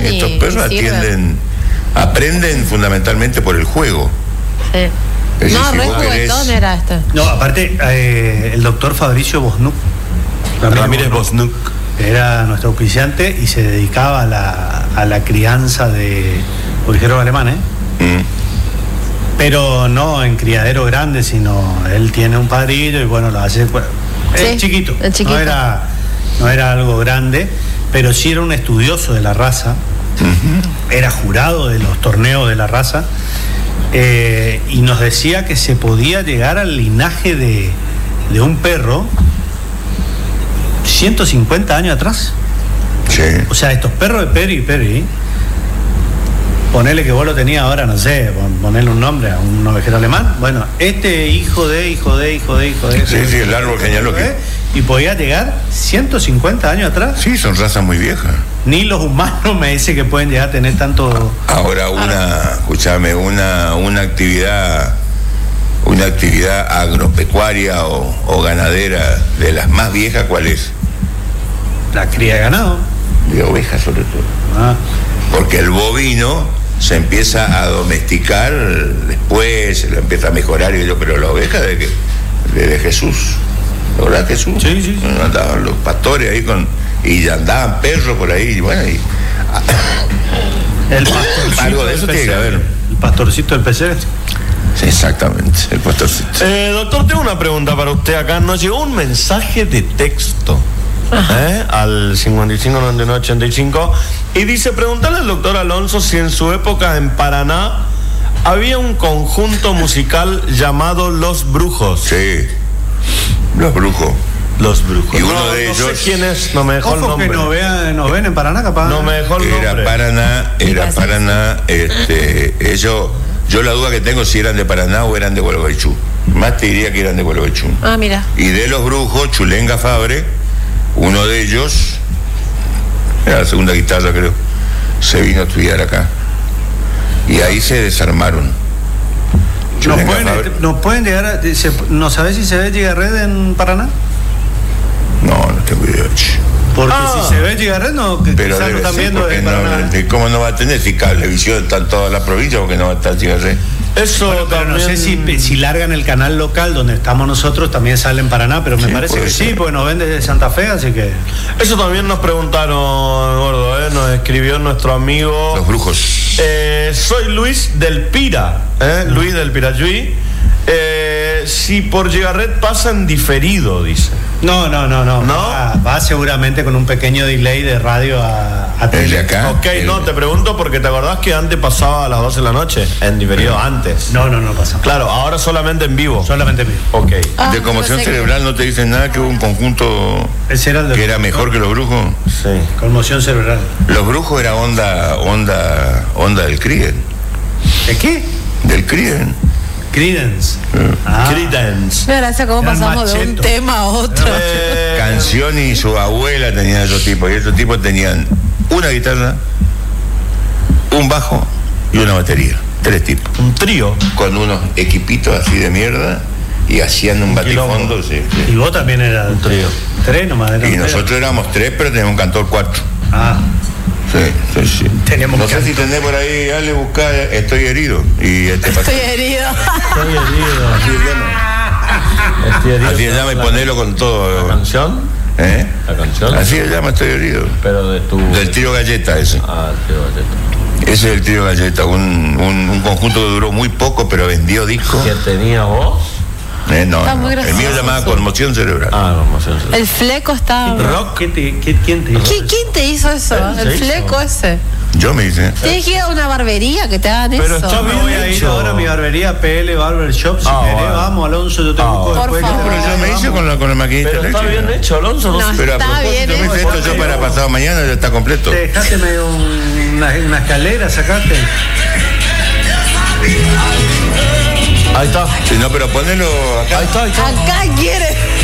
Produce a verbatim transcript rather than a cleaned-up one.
estos perros atienden, aprenden fundamentalmente por el juego. Sí. Es no, decir, re si vos querés- juguetón era este. No, aparte, eh, el doctor Fabricio Bosnuk, Ramírez Bosnuk, era nuestro auspiciante y se dedicaba a la, a la crianza de ovijeros alemanes, Mm. pero no en criadero grande, sino él tiene un padrillo y bueno, lo hace. Bueno, Sí, es chiquito, es chiquito. No, era, no era algo grande, pero sí era un estudioso de la raza, era jurado de los torneos de la raza. Eh, y nos decía que se podía llegar al linaje de, de un perro ciento cincuenta años atrás. Sí. O sea, estos perros de Peri Peri, ponele que vos lo tenías ahora, no sé, pon- ponerle un nombre a un ovejero alemán. Bueno, este hijo de, hijo de, hijo de, hijo de. Sí, sí, el árbol genealógico. Y podía llegar ciento cincuenta años atrás. Sí, son razas muy viejas. Ni los humanos me dicen que pueden llegar a tener tanto. Ahora una, escúchame, una, una actividad, una actividad agropecuaria o, o ganadera de las más viejas, ¿cuál es? La cría de ganado. De ovejas sobre todo. Ah, Porque el bovino se empieza a domesticar después, se lo empieza a mejorar, y yo, pero la oveja de que desde Jesús, ¿verdad Jesús? Sí, sí, sí. Andaban los pastores ahí con, y andaban perros por ahí, y bueno, y el pastorcito. Algo de eso del tiene que pesebre. haber. El pastorcito del pesebre. sí, exactamente, el pastorcito. Eh, doctor, tengo una pregunta para usted acá. Nos llegó un mensaje de texto ¿eh? al cincuenta y cinco noventa y nueve ochenta y cinco y dice: preguntarle al doctor Alonso si en su época en Paraná había un conjunto musical llamado Los Brujos. Sí, los brujos. Los Brujos. Y uno no, de no ellos- sé quién es, no me dejó el Ojo nombre. que nos, vean, nos ven en Paraná, capaz. No me dejó el nombre. Era Paraná, era Paraná, este, ellos, yo la duda que tengo si eran de Paraná o eran de Gualeguaychú. Más te diría que eran de Gualeguaychú. Ah, mira. Y de los brujos, Chulenga Fabre, uno de ellos, era la segunda guitarra creo, se vino a estudiar acá. Y ahí se desarmaron. ¿Nos Chulenga pueden, Fabre- nos pueden llegar a, se- ¿No sabés si se ve Gigared en Paraná? No, no tengo idea. che. Porque Ah. si se ve Gigared, no, que Pero quizás lo debe están ser viendo porque de no, Paraná. de- ¿cómo no va a tener? Si Cablevisión está en todas las provincias, porque no va a estar Chigarré. Eso Bueno, pero no sé también- si, si largan el canal local donde estamos nosotros, también sale en Paraná, pero me Sí, parece puede que sí, ser. porque nos ven desde Santa Fe, así que. Eso también nos preguntaron, gordo, ¿eh? Nos escribió nuestro amigo. Los brujos. Eh, soy Luis del Pira, ¿eh? Luis del Pirayuí. Eh, si por Gigaret pasa en diferido, dice. No, no, no, no. ¿No? Va, va seguramente con un pequeño delay de radio a, a El de tele. acá. Ok, el- no, te pregunto porque te acordás que antes pasaba a las doce de la noche, en diferido antes. No, no, no pasa. Claro, ahora solamente en vivo. Solamente en vivo. Ok. Ah, de conmoción no sé qué- cerebral no te dicen nada, que hubo un conjunto Ese era el de que era mejor que los brujos. Sí. Conmoción cerebral. Los brujos era onda, onda, onda del Kriegen. ¿De qué? Del Kriegen. Credence. Ah. Creedence. Me da gracia cómo Eran pasamos de un machetos. tema a otro. Eh, Canción y su abuela tenían esos tipos. Y esos tipos tenían una guitarra, un bajo y una batería. Tres tipos. un trío. Con unos equipitos así de mierda y hacían un batifondo. Sí, sí. Y vos también eras Un trío. tres nomás. eran Y tres. nosotros éramos tres, pero teníamos un cantor cuatro. Ah, Sí, sí, sí. Teníamos no sé cantor. si tenés por ahí, dale, buscar, estoy herido. Y este Estoy herido. Estoy herido. así se llama. Estoy herido. Así se llama y ponelo con ¿La todo. canción? ¿Eh? ¿La canción? Así se llama, estoy herido. Pero de tu... Del trío Galleta ese. Ah, tío, de Ese es el trío Galleta, un, un, un conjunto que duró muy poco, pero vendió discos. tu... ¿Que tenía vos? Eh, no, Está no. muy El mío gracioso. se llamaba Conmoción Cerebral. Ah, conmoción. El fleco está. Rock. ¿qué te, qué, ¿quién te dijo? ¿Qui- ¿Quién te hizo eso? Él se El hizo. fleco ese. Yo me hice. Tienes que ir a una barbería que te hagan Pero eso. está Yo me bien voy a ir hecho. ahora a mi barbería P L Barber Shop. Si Ah, querés, bueno. vamos, Alonso, yo te Ah, busco bueno. después. Por que te favor. Pero yo me hice con la, con la maquinita Pero está eléctrica. bien hecho, Alonso. No, No. sé. Pero a Está propósito, bien me hice hecho. esto yo para pasado mañana, ya está completo. Dejaste medio un- una, una escalera, sacaste. Ahí está. Si no, pero ponelo acá. Ahí está, ahí está. Acá quiere.